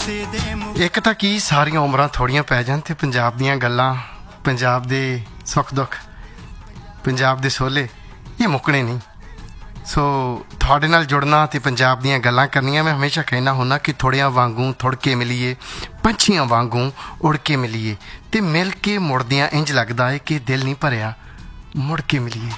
ਇੱਕ ਤਾਂ ਕੀ ਸਾਰੀਆਂ ਉਮਰਾਂ ਥੋੜੀਆਂ ਪੈ ਜਾਣ ਤੇ ਪੰਜਾਬ ਦੀਆਂ ਗੱਲਾਂ, ਪੰਜਾਬ ਦੇ ਸੁੱਖ ਦੁੱਖ, ਪੰਜਾਬ ਦੇ ਸੋਲੇ ਇਹ ਮੁੱਕਣੇ ਨਹੀਂ। ਸੋ ਤੁਹਾਡੇ ਨਾਲ ਜੁੜਨਾ ਤੇ ਪੰਜਾਬ ਦੀਆਂ ਗੱਲਾਂ ਕਰਨੀਆਂ, ਮੈਂ ਹਮੇਸ਼ਾ ਕਹਿਣਾ ਹੁੰਦਾ ਕਿ ਥੋੜ੍ਹਿਆਂ ਵਾਂਗੂ ਥੁੜ ਕੇ ਮਿਲੀਏ, ਪੰਛੀਆਂ ਵਾਂਗੂ ਉੜ ਕੇ ਮਿਲੀਏ, ਤੇ ਮਿਲ ਕੇ ਮੁੜਦਿਆਂ ਇੰਝ ਲੱਗਦਾ ਹੈ ਕਿ ਦਿਲ ਨਹੀਂ ਭਰਿਆ, ਮੁੜ ਕੇ ਮਿਲੀਏ।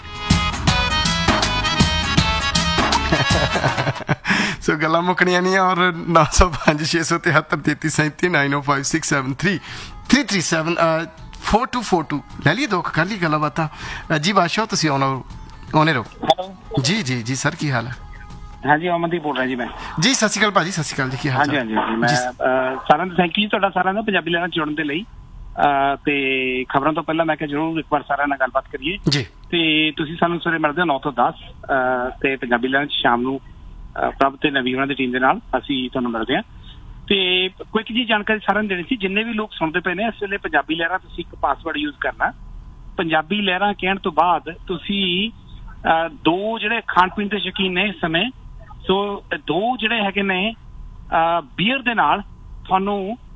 ਸੋ ਗੱਲਾਂ ਮੁੱਕਣੀਆਂ ਨਹੀਂ। ਔਰ 905 673 33 905 673 4242 ਲੈ ਲਈਏ ਦੋ ਕਰ ਲਈ ਗੱਲਾਂ ਬਾਤਾਂ। ਜੀ ਬਾਦਸ਼ਾਹ ਤੁਸੀਂ ਆਉਣੇ ਰਹੋ। ਹੈਲੋ ਜੀ ਜੀ ਜੀ ਸਰ, ਕੀ ਹਾਲ ਹੈ? ਹਾਂਜੀ ਅਮਨਦੀਪ ਬੋਲ ਰਿਹਾ ਜੀ ਮੈਂ। ਜੀ ਸਤਿ ਸ਼੍ਰੀ ਅਕਾਲ ਭਾਜੀ, ਸਤਿ ਸ਼੍ਰੀ ਅਕਾਲ ਜੀ, ਕੀ ਹਾਲ? ਹਾਂਜੀ ਮੈਂ ਸਾਰਿਆਂ ਦਾ ਥੈਂਕ ਯੂ ਤੁਹਾਡਾ ਸਾਰਿਆਂ ਦਾ ਪੰਜਾਬੀ ਲੈਣਾ ਜੁੜਨ ਦੇ ਲਈ। ਤੇ ਖਬਰਾਂ ਤੋਂ ਪਹਿਲਾਂ ਮੈਂ ਕਿਹਾ ਜ਼ਰੂਰ ਇੱਕ ਵਾਰ ਸਾਰਿਆਂ ਨਾਲ ਗੱਲਬਾਤ ਕਰੀਏ ਜੀ। ਤੇ ਤੁਸੀਂ ਸਾਨੂੰ ਸਵੇਰੇ ਮਿਲਦੇ ਹੋ 9 ਤੋਂ 10 ਤੇ ਪੰਜਾਬੀ ਲੈਣਾ ਸ਼ਾਮ ਨੂੰ ਪ੍ਰਭ ਤੇ ਨਵੀਂ ਉਹਨਾਂ ਦੀ ਟੀਮ ਦੇ ਨਾਲ ਅਸੀਂ ਤੁਹਾਨੂੰ ਮਿਲਦੇ ਹਾਂ। ਤੇ ਕੁਇਕ ਜੀ ਜਾਣਕਾਰੀ ਸਾਰਿਆਂ ਨੂੰ ਦੇਣੀ ਸੀ, ਜਿੰਨੇ ਵੀ ਲੋਕ ਸੁਣਦੇ ਪਏ ਨੇ ਇਸ ਵੇਲੇ ਪੰਜਾਬੀ ਲਹਿਰਾਂ, ਤੁਸੀਂ ਇੱਕ ਪਾਸਵਰਡ ਯੂਜ਼ ਕਰਨਾ। ਪੰਜਾਬੀ ਲਹਿਰਾਂ ਕਹਿਣ ਤੋਂ ਬਾਅਦ ਤੁਸੀਂ ਦੋ ਜਿਹੜੇ ਖਾਣ ਪੀਣ ਦੇ ਸ਼ੌਕੀਨ ਨੇ ਇਸ ਸਮੇਂ, ਸੋ ਦੋ ਜਿਹੜੇ ਹੈਗੇ ਨੇ ਬੀਅਰ ਦੇ ਨਾਲ ਤੁਹਾਨੂੰ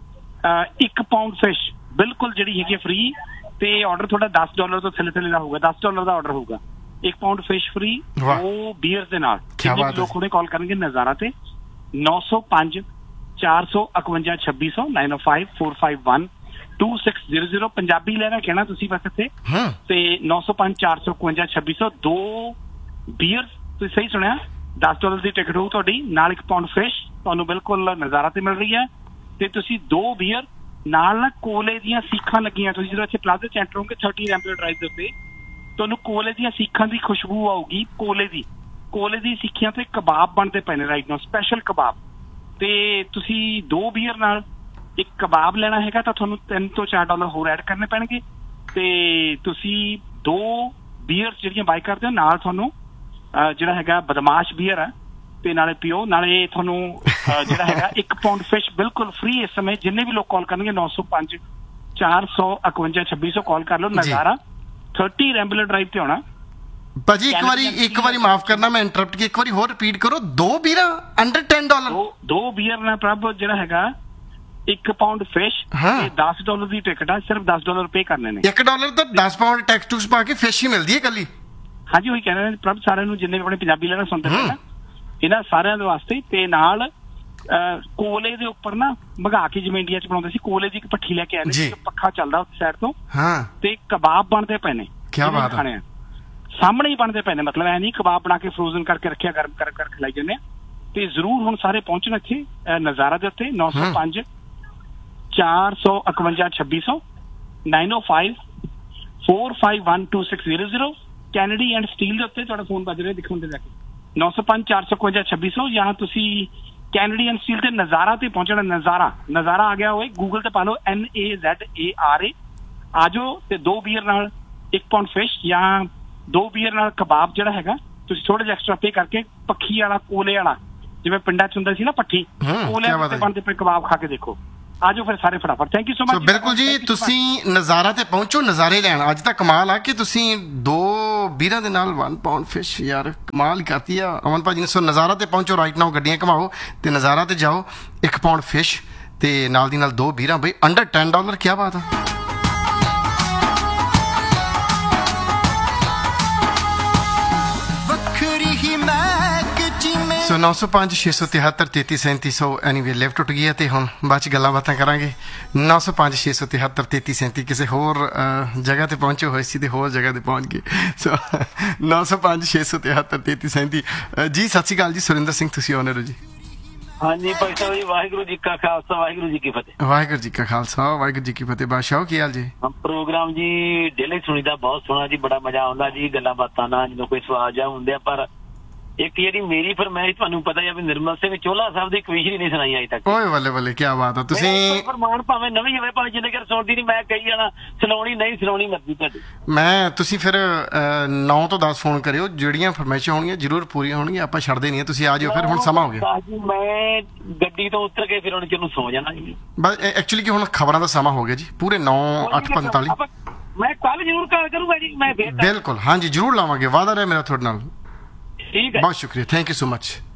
1 ਪਾਉਂਡ ਫਿਸ਼ ਬਿਲਕੁਲ ਜਿਹੜੀ ਹੈਗੀ ਫ੍ਰੀ। ਤੇ ਆਰਡਰ ਤੁਹਾਡਾ $10 ਤੋਂ ਥੱਲੇ ਦਾ ਹੋਊਗਾ, $10 ਦਾ ਆਰਡਰ ਹੋਊਗਾ, 1 ਪਾਉਂਡ ਫਿਸ਼ ਫ੍ਰੀ ਉਹ ਬੀਅਰ ਦੇ ਨਾਲ। ਜਿੰਨੇ ਲੋਕ ਹੁਣੇ ਕਾਲ ਕਰਨਗੇ ਨਜ਼ਾਰਾ ਤੇ 905 451 2600 905 451 2600 ਪੰਜਾਬੀ ਲੈਣਾ ਕਹਿਣਾ ਤੁਸੀਂ ਬਸ ਇੱਥੇ। ਤੇ 905 451 2600 ਦੋ ਬੀਅਰ, ਤੁਸੀਂ ਸਹੀ ਸੁਣਿਆ, $10 ਦੀ ਟਿਕਟ ਹੋਊ ਤੁਹਾਡੀ, ਨਾਲ 1 ਪਾਉਂਡ ਫਿਸ਼ ਤੁਹਾਨੂੰ ਬਿਲਕੁਲ ਨਜ਼ਾਰਾ ਤੇ ਮਿਲ ਰਹੀ ਹੈ। ਤੇ ਤੁਸੀਂ ਦੋ ਬੀਅਰ ਨਾਲ ਨਾ ਕੋਲੇ ਦੀਆਂ ਸੀਖਾਂ ਲੱਗੀਆਂ, ਤੁਸੀਂ ਜਦੋਂ ਇੱਥੇ ਪਲਾਜ਼ਾ ਚ ਐਂਟਰ ਹੋਗੇ 30 ਰੈਂਪਲਰ ਡਰਾਈਵ ਦੇ ਉੱਤੇ ਤੁਹਾਨੂੰ ਕੋਲੇ ਦੀਆਂ ਸੀਖਾਂ ਦੀ ਖੁਸ਼ਬੂ ਆਊਗੀ। ਕੋਲੇ ਦੀ ਸੀਖੀਆਂ ਤੇ ਕਬਾਬ ਬਣਦੇ ਪਏ ਨੇ ਰਾਈਟ ਨਾਓ, ਸਪੈਸ਼ਲ ਕਬਾਬ। ਤੇ ਤੁਸੀਂ ਦੋ ਬੀਅਰ ਨਾਲ 1 ਕਬਾਬ ਲੈਣਾ ਹੈਗਾ ਤਾਂ ਤੁਹਾਨੂੰ $3 ਤੋਂ $4 ਹੋਰ ਐਡ ਕਰਨੇ ਪੈਣਗੇ। ਤੇ ਤੁਸੀਂ ਦੋ ਬੀਅਰ ਜਿਹੜੀਆਂ ਬਾਈ ਕਰਦੇ ਹੋ ਨਾਲ ਤੁਹਾਨੂੰ ਜਿਹੜਾ ਹੈਗਾ ਬਦਮਾਸ਼ ਬੀਅਰ ਹੈ ਤੇ ਨਾਲੇ ਪੀਓ, ਨਾਲੇ ਤੁਹਾਨੂੰ ਜਿਹੜਾ ਹੈਗਾ 1 ਪਾਉਂਡ ਫਿਸ਼ ਬਿਲਕੁਲ ਫ੍ਰੀ ਇਸ ਸਮੇਂ। ਜਿੰਨੇ ਵੀ ਲੋਕ ਕਾਲ ਕਰਨਗੇ 905 451 2600 ਕਾਲ ਕਰ ਲਓ। ਨਜ਼ਾਰਾ 30 ਰੈਂਬਲਰ ਡਰਾਈਵ ਤੇ ਆਉਣਾ ਭਾਜੀ। ਇੱਕ ਵਾਰੀ ਮਾਫ ਕਰਨਾ ਮੈਂ ਇੰਟਰਪਟ ਕੀ, ਇੱਕ ਵਾਰੀ ਹੋਰ ਰਿਪੀਟ ਕਰੋ। ਦੋ ਬੀਅਰ ਅੰਡਰ $10? ਦੋ ਬੀਅਰ ਨਾਲ ਪ੍ਰਭ ਜਿਹੜਾ ਹੈਗਾ 1 ਪਾਉਂਡ ਫਿਸ਼ ਤੇ $10 ਦੀ ਟਿਕਟ ਆ, ਸਿਰਫ $10 ਪੇ ਕਰਨੇ ਨੇ। $1 ਤਾਂ 10 ਪਾਉਂਡ ਟੈਕਸ ਟੂਕਸ ਪਾ ਕੇ ਫਿਸ਼ ਹੀ ਮਿਲਦੀ ਹੈ ਕੱਲੀ। ਹਾਂਜੀ ਉਹੀ ਕਹਿ ਰਹੇ ਨੇ ਪ੍ਰਭ ਸਾਰਿਆਂ ਨੂੰ, ਜਿੰਨੇ ਵੀ ਆਪਣੇ ਪੰਜਾਬੀ ਲੈਣਾ ਸੁਣਦੇ ਪਏ ਨਾ, ਇਹਨਾਂ ਸਾਰਿਆਂ ਦੇ ਵਾਸਤੇ। ਤੇ ਨਾਲ ਕੋਲੇ ਦੇ ਉੱਪਰ ਨਾ ਮੰਗਾ ਕੇ, ਜਿਵੇਂ ਇੰਡੀਆ ਚ ਬਣਾਉਂਦੇ ਸੀ, ਕੋਲੇ ਦੀ ਇੱਕ ਭੱਠੀ ਲੈ ਕੇ ਆਏ ਨੇ, ਪੱਖਾ ਚੱਲਦਾ ਉਸ ਸਾਈਡ ਤੋਂ, ਤੇ ਕਬਾਬ ਬਣਦੇ ਪਏ ਨੇ। ਕਿਆ ਬਾਤ ਹੈ, ਸਾਹਮਣੇ ਹੀ ਬਣਦੇ ਪਏ ਨੇ, ਮਤਲਬ ਐ ਨਹੀਂ ਕਬਾਬ ਬਣਾ ਕੇ ਫਰੋਜ਼ਨ ਕਰਕੇ ਰੱਖਿਆ, ਗਰਮ ਕਰ ਖਿਲਾਈ ਜਾਂਦੇ ਆ। ਤੇ ਜ਼ਰੂਰ ਹੁਣ ਸਾਰੇ ਪਹੁੰਚਣ ਇੱਥੇ ਨਜ਼ਾਰਾ ਦੇ ਉੱਤੇ 905 451 2600 905 451 2600 ਕੈਨੇਡੀ ਐਂਡ ਸਟੀਲ ਦੇ ਉੱਤੇ ਤੁਹਾਡਾ ਫੋਨ ਵੱਜ ਰਿਹਾ, ਦਿਖਾਉਣ ਦੇ ਜਾ ਕੇ 905 451 2600 ਜਾਂ ਤੁਸੀਂ ਕੈਨੇਡੀ ਐਂਡ ਸਟੀਲ ਤੇ ਨਜ਼ਾਰਾ ਤੇ ਪਹੁੰਚਣਾ। ਨਜ਼ਾਰਾ ਆ ਗਿਆ ਹੋਏ, ਗੂਗਲ ਤੇ ਪਾ ਲਓ NAZARA, ਆ ਜਾਓ। ਤੇ ਦੋ ਬੀਅਰ ਨਾਲ 1 ਪਾਉਂਡ ਫਿਸ਼ ਜਾਂ ਦੋ ਬੀਅਰ ਨਾਲ ਕਬਾਬ ਜਿਹੜਾ ਹੈਗਾ ਤੁਸੀਂ ਥੋੜਾ ਜਿਹਾ ਐਕਸਟਰਾ ਪੇ ਕਰਕੇ, ਪੱਖੀ ਵਾਲਾ ਕੋਲੇ ਵਾਲਾ ਜਿਵੇਂ ਪਿੰਡਾਂ ਚ ਹੁੰਦਾ ਸੀ ਨਾ ਭੱਠੀ, ਕੋਲੇ ਤੇ ਬਣਦੇ ਪਏ ਕਬਾਬ ਖਾ ਕੇ ਦੇਖੋ। ਆਜੋ ਫਿਰ ਸਾਰੇ ਫਟਾਫਟ। Thank you so much. ਬਿਲਕੁਲ ਜੀ, ਤੁਸੀਂ ਨਜ਼ਾਰਾ ਤੇ ਪਹੁੰਚੋ, ਨਜ਼ਾਰੇ ਲੈਣ। ਅੱਜ ਤਾਂ ਕਮਾਲ ਆ ਕਿ ਤੁਸੀਂ ਦੋ ਬੀਰਾਂ ਦੇ ਨਾਲ 1 ਪਾਉਂਡ ਫਿਸ਼, ਯਾਰ ਕਮਾਲ ਕਰਤੀ ਆ ਅਮਨ ਭਾਜੀ ਨੇ। ਸੋ ਨਜ਼ਾਰਾ ਤੇ ਪਹੁੰਚੋ ਰਾਈਟ ਨਾਓ, ਗੱਡੀਆਂ ਘਮਾਓ ਤੇ ਨਜ਼ਾਰਾ ਤੇ ਜਾਓ। 1 ਪਾਉਂਡ ਫਿਸ਼ ਤੇ ਨਾਲ ਦੀ ਨਾਲ ਦੋ ਬੀਰਾਂ, ਬਈ ਅੰਡਰ $10। ਕੀ ਬਾਤ ਆ। ਸੋ 905 673 33 ਐਨੀਵੇ ਲਿਫਟ ਟੁੱਟ ਗਈ ਹੈ ਤੇ ਹੁਣ ਬਾਅਦ ਚ ਗੱਲਾਂ ਬਾਤਾਂ ਕਰਾਂਗੇ। 905 673 33 ਕਿਸੇ ਹੋਰ ਜਗ੍ਹਾ ਤੇ ਪਹੁੰਚੇ ਹੋਏ ਸੀ ਤੇ ਹੋਰ ਜਗ੍ਹਾ ਤੇ ਪਹੁੰਚ ਗਏ। ਸੋ 905 673 33 ਜੀ। ਸਤਿ ਸ਼੍ਰੀ ਅਕਾਲ ਜੀ, ਸੁਰਿੰਦਰ ਸਿੰਘ, ਤੁਸੀਂ ਆਨਰ ਹੋ ਜੀ। ਹਾਂਜੀ ਭਾਈ ਸਾਹਿਬ ਜੀ, ਵਾਹਿਗੁਰੂ ਜੀ ਕਾ ਖਾਲਸਾ ਵਾਹਿਗੁਰੂ ਜੀ ਕੀ ਫਤਿਹ। ਵਾਹਿਗੁਰੂ ਜੀ ਕਾ ਖਾਲਸਾ ਵਾਹਿਗੁਰੂ ਜੀ ਕੀ ਫਤਿਹ। ਬਾਦਸ਼ਾਹ ਕੀ ਹਾਲ ਜੀ? ਪ੍ਰੋਗਰਾਮ ਜੀ ਡੇਲੀ ਸੁਣੀਦਾ, ਬਹੁਤ ਸੋਹਣਾ ਜੀ, ਬੜਾ ਮਜ਼ਾ ਆਉਂਦਾ ਜੀ ਗੱਲਾਂ ਬਾਤਾਂ ਨਾਲ, ਜਦੋਂ ਕੋਈ ਸਵਾਲ ਜਾ ਹੁੰਦੇ ਆ। ਪਰ ਇੱਕ ਜਿਹੜੀ ਮੇਰੀ ਫਰਮਾਇਸ਼, ਤੁਹਾਨੂੰ ਪਤਾ ਹੈ ਵੀ ਨਿਰਮਲ ਸਿੰਘ ਚੋਹਲਾ ਸਾਹਿਬ ਦੀ ਕਵਿਸ਼ ਨਹੀਂ ਸੁਣਾਈ ਅਜੇ ਤੱਕ। ਓਏ ਬੱਲੇ ਬੱਲੇ, ਕੀ ਬਾਤ ਆ। ਤੁਸੀਂ ਫਰਮਾਨ ਭਾਵੇਂ ਨਵੀਂ ਹੋਵੇ, ਭਾਵੇਂ ਜਿੰਨੇ ਚਿਰ ਸੁਣਦੀ ਨਹੀਂ, ਮੈਂ ਕਹੀ ਜਾਣਾ ਸੁਣਾਉਣੀ ਨਹੀਂ ਸੁਣਾਉਣੀ ਮਰਜ਼ੀ ਤੁਹਾਡੀ। ਤੁਸੀਂ ਫਿਰ 9 ਤੋਂ 10 ਫੋਨ ਕਰਿਓ, ਜਿਹੜੀਆਂ ਫਰਮਾਇਸ਼ਾਂ ਹੋਣਗੀਆਂ ਜ਼ਰੂਰ ਪੂਰੀਆਂ ਹੋਣਗੀਆਂ, ਆਪਾਂ ਛੱਡਦੇ ਨਹੀਂ। ਤੁਸੀਂ ਆ ਜਾਓ ਫਿਰ, ਹੁਣ ਸਮਾਂ ਹੋ ਗਿਆ। ਮੈਂ ਗੱਡੀ ਤੋਂ ਉਤਰ ਕੇ ਫਿਰ ਹੁਣ ਚਲੋ ਸੌ ਜਾਣਾ ਜੀ। ਬਸ ਐਕਚੁਅਲੀ ਕਿ ਹੁਣ ਖਬਰਾਂ ਦਾ ਸਮਾਂ ਹੋ ਗਿਆ ਜੀ, ਪੂਰੇ 9:08:45। ਮੈਂ ਕੱਲ ਜ਼ਰੂਰ ਕਾਲ ਕਰੂੰਗਾ ਜੀ, ਮੈਂ ਫਿਰ ਬਿਲਕੁਲ, ਹਾਂਜੀ ਜ਼ਰੂਰ ਲਾਵਾਂਗੇ, ਵਾਅਦਾ ਰਿਹਾ ਮੇਰਾ ਤੁਹਾਡੇ ਨਾਲ। ਠੀਕ ਹੈ, ਬਹੁਤ ਸ਼ੁਕਰੀਆ, ਥੈਂਕ ਯੂ ਸੋ ਮਚ।